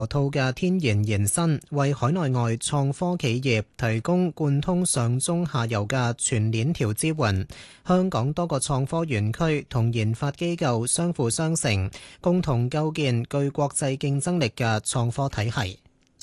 套嘅天然延伸，為海內外創科企業提供貫通上中下游嘅全鏈條支援。香港多個創科園區同研發機構相輔相成，共同構建具國際競爭力嘅創科體系。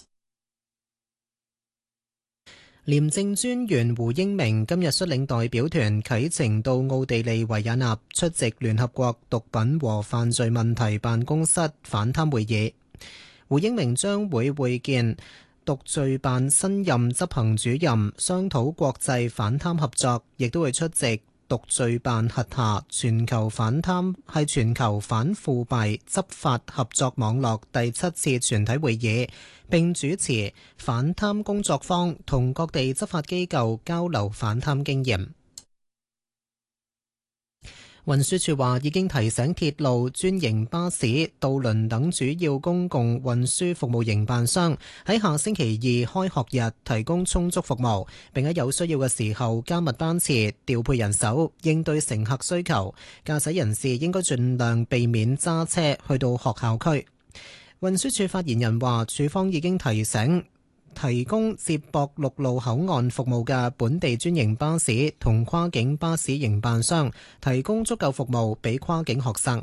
廉政專員胡英明今日率領代表團啟程到奧地利維也納出席聯合國毒品和犯罪問題辦公室反貪會議。胡英明將會會見毒罪辦新任執行主任，商討國際反貪合作，亦都會出席毒罪辦轄下全球反腐敗執法合作網絡第7次全體會議，並主持反貪工作坊，同各地執法機構交流反貪經驗。運輸署話已經提醒鐵路、專營巴士、渡輪等主要公共運輸服務營辦商喺下星期二開學日提供充足服務，並喺有需要嘅時候加密班次、調配人手，應對乘客需求。駕駛人士應該盡量避免揸車去到學校區。運輸署發言人話，署方已經提供接駁陸路口岸服務嘅本地專營巴士同跨境巴士營辦商提供足夠服務俾跨境學生。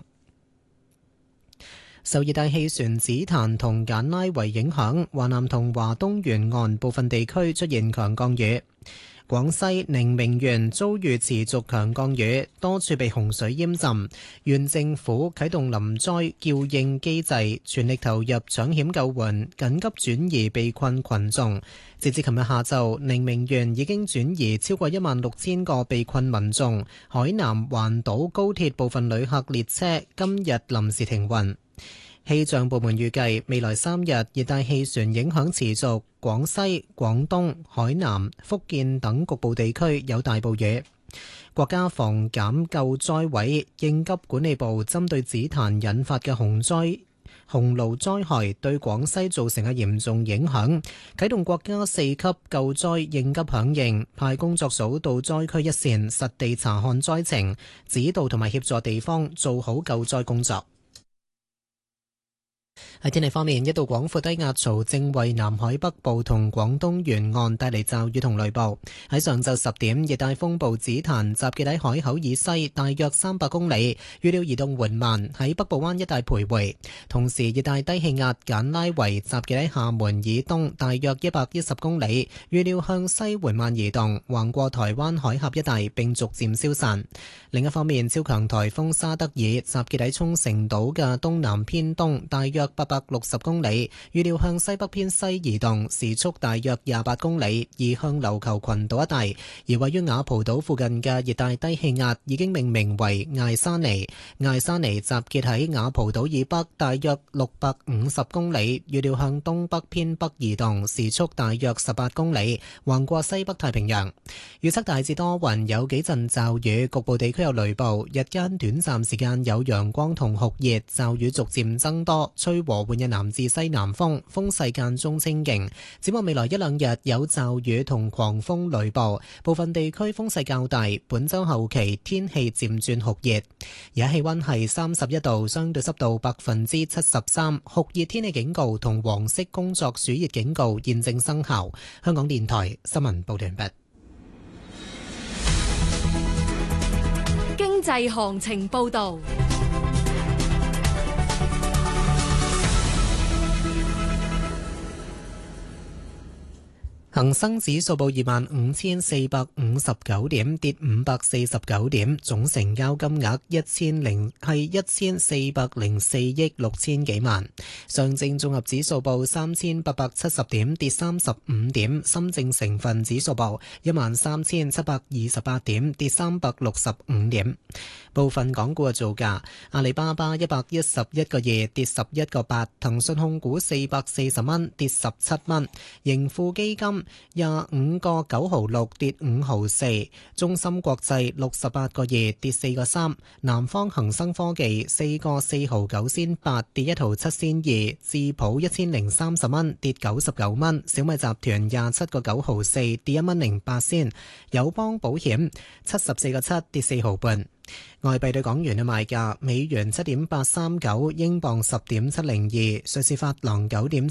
受熱帶氣旋紫檀同簡拉維影響，華南同華東沿岸部分地區出現強降雨。廣西寧明縣遭遇持續強降雨，多處被洪水淹浸。縣政府啟動臨災叫應機制，全力投入搶險救援，緊急轉移被困群眾。截至琴日下晝，寧明縣已經轉移超過16000個被困民眾。海南環島高鐵部分旅客列車今日臨時停運。氣象部門預計未來3日熱帶氣旋影響持續，廣西、廣東、海南、福建等局部地區有大暴雨。國家防減救災委應急管理部針對紫檀引發嘅洪澇災害對廣西造成嘅嚴重影響，啟動國家4級救災應急響應，派工作組到災區一線實地查看災情，指導同埋協助地方做好救災工作。喺天氣方面，一道廣闊低壓槽正為南海北部同廣東沿岸帶嚟驟雨同雷暴。喺上晝10點，熱帶風暴紫檀集結喺海口以西大約300公里，預料移動緩慢，喺北部灣一帶徘徊。同時，熱帶低氣壓簡拉維集結喺廈門以東大約110公里，預料向西緩慢移動，橫過台灣海峽一帶並逐漸消散。另一方面，超強颱風沙德爾集結喺沖繩島嘅東南偏東大約860公里，預料向西北偏西移動，時速大約28公里，移向琉球群島一帶。而位於雅蒲島附近嘅熱帶低氣壓已經命名為艾沙尼，艾沙尼集結喺雅蒲島以北大約650公里，預料向東北偏北移動，時速大約18公里，橫過西北太平洋。預測大致多雲，有幾陣驟雨，局部地區有雷暴，日間短暫時間有陽光同酷熱，驟雨逐漸增多，吹和緩嘅南至西南風，風勢間中清勁。展望未來1-2日有驟雨同狂風雷暴，部分地區風勢較大。本週後期天氣漸轉酷熱，而家氣溫係31度，相對濕度73%，酷熱天氣警告同黃色工作暑熱警告現正生效。香港電台新聞報道完畢。 經濟行情報道。 恒生指數報25,459點，跌549點，總成交金額1404億6千幾萬。上證綜合指數報3870點，跌35點。深證成分指數報13,728點，跌365點。部分港股嘅造價：阿里巴巴111個2，跌11個8；騰訊控股440蚊，跌17蚊；盈富基金25個9毫6，跌5毫4；中芯國際68個2，跌4個3；南方恒生科技4個4毫9仙8，跌1毫7仙2；智普1030蚊，跌99蚊；小米集團27個9毫4，跌1蚊08仙；友邦保險74個7，跌4毫半。外幣對港元嘅賣價：美元7.839，英鎊10.702，瑞士法郎9點